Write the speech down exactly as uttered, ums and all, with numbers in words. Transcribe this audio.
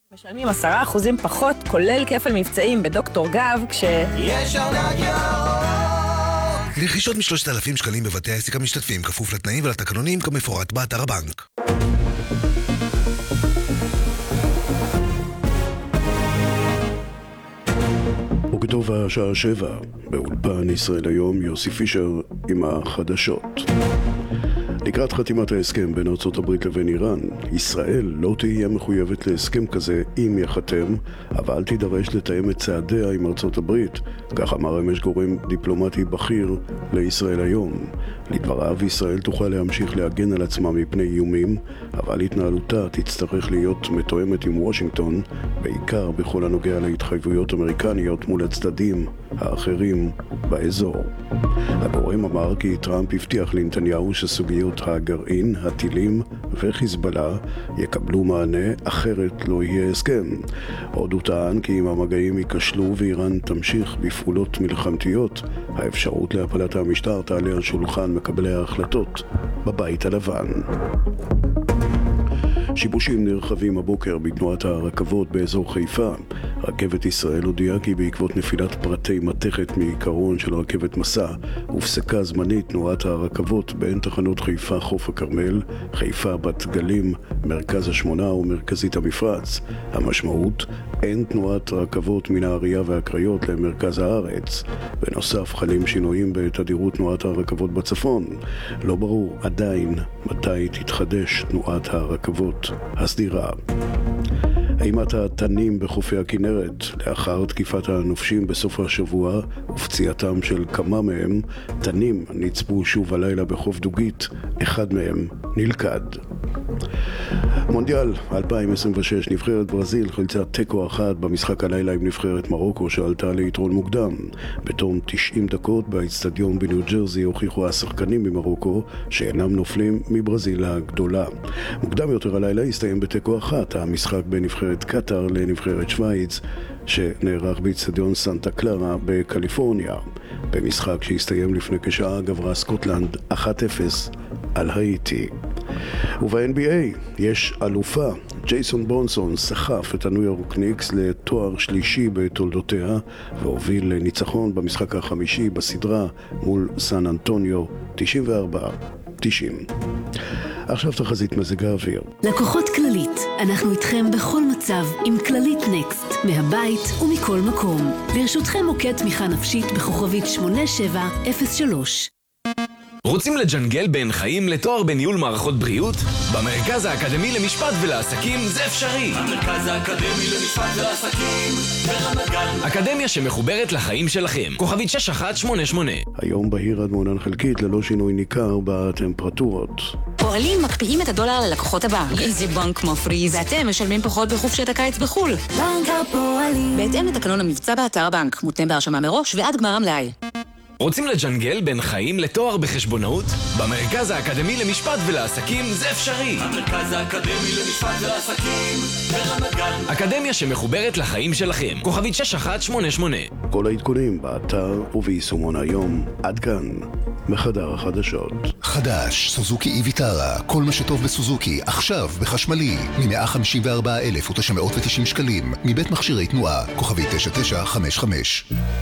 משלמים עשרה אחוזים פחות, כולל כפל מבצעים בדוקטור גב, כש... יש ארנק ירוק! לרכישות משלושת אלפים שקלים בבתי העסק המשתתפים, כפוף לתנאים ולתקנונים כמפורט באתר הבנק. וכתוב השעה שבע, באולפן ישראל היום, יוסי פישר עם החדשות. לקראת חתימת ההסכם בין ארצות הברית לבין איראן, ישראל לא תהיה מחויבת להסכם כזה אם יחתם, אבל תידרש לתאם את צעדיה עם ארצות הברית, כך אמר אמש גורם דיפלומטי בכיר לישראל היום. לדבריו, ישראל תוכל להמשיך להגן על עצמה מפני איומים, אבל התנהלותה תצטרך להיות מתואמת עם וושינגטון, בעיקר בכל הנוגע להתחייבויות אמריקניות מול הצדדים האחרים באזור. הגורם אמר כי טראמפ הבטיח לנתניהו שסוגיות הגרעין, הטילים וחיזבאללה יקבלו מענה, אחרת לא יהיה הסכם. עוד הוא טען כי אם המגעים ייכשלו ואיראן תמשיך בפעולות מלחמתיות, האפשרות להפלת המשטר תעלה על שולחן מקבלי ההחלטות בבית הלבן. שיבושים נרחבים הבוקר בתנועת הרכבות באזור חיפה. רכבת ישראל הודיעה כי בעקבות נפילת פרטי מתכת מעיקרון של רכבת מסע, הופסקה זמנית תנועת הרכבות בין תחנות חיפה חוף הכרמל, חיפה בת גלים, מרכז השמונה ומרכזית המפרץ. המשמעות, אין תנועת רכבות מנהריה והקריות למרכז הארץ. בנוסף, חלים שינויים בתדירות תנועת הרכבות בצפון. לא ברור עדיין מתי תתחדש תנועת הרכבות הסדירה. אימת התנים בחופי הכנרת, לאחר תקיפת הנופשים בסוף השבוע ופציעתם של כמה מהם, תנים נצפו שוב הלילה בחוף דוגית, אחד מהם נלכד. מונדיאל אלפיים עשרים ושש, נבחרת ברזיל חילצה תיקו אחת במשחק הלילה עם נבחרת מרוקו שעלתה ליתרון מוקדם. בתום תשעים דקות באצטדיון בניו ג'רזי הוכיחו השחקנים ממרוקו שאינם נופלים מברזיל הגדולה. מוקדם יותר הלילה הסתיים בתיקו אחת המשחק בין נבחרת קטר לנבחרת שוויץ שנערך באצטדיון סנטה קלרה בקליפורניה. במשחק שהסתיים לפני כשעה גברה סקוטלנד אחת אפס על האיטי. וב-אן בי איי יש אלופה. ג'ייסון ברונסון סחף את הניו יורק ניקס לתואר שלישי בתולדותיה והוביל לניצחון במשחק החמישי בסדרה מול סן אנטוניו תשעים וארבע תשעים. עכשיו תחזית מזג האוויר. לקוחות כללית, אנחנו איתכם בכל מצב עם כללית נקסט, מהבית ומכל מקום. לרשותכם מוקד תמיכה נפשית בכוכבית שמונה שבע אפס שלוש. רוצים לג'נגל בין חיים לתואר בניהול מערכות בריאות? במרכז האקדמי למשפט ולעסקים זה אפשרי. המרכז האקדמי למשפט ולעסקים ברמת גן. אקדמיה שמחוברת לחיים שלכם. כוכבית שש אחת שמונה שמונה. היום בהיר עד מעונן חלקית ללא שינוי ניכר בטמפרטורות. פועלים מקפיאים את הדולר ללקוחות הבנק. איזה בנק מפריז. ואתם משלמים פחות בחופשת הקיץ בחול. בנק הפועלים. בהתאם לתקנון המבצע באתר הבנק. מותנה בהרשמה מראש ועד גמר המלאי. רוצים לג'נגל בין חיים לתואר בחשבונאות? במרכז האקדמי למשפט ולעסקים זה אפשרי. המרכז האקדמי למשפט ולעסקים ברמת גן. אקדמיה שמחוברת לחיים שלכם. כוכבית שש אחת שמונה שמונה. כל העדכונים באתר וביישומון היום. עד כאן מחדר החדשות. חדש, סוזוקי איביטרה, כל מה שטוב בסוזוקי, עכשיו בחשמלי, מ-מאה חמישים וארבעה אלף ותשע מאות ותשעים שקלים, מבית מכשירי תנועה, כוכבית תשע תשע חמש חמש.